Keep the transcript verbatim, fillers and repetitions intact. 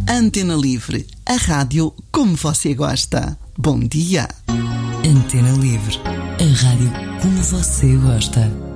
Antena Livre, a rádio como você gosta. Bom dia. Antena Livre, a rádio como você gosta.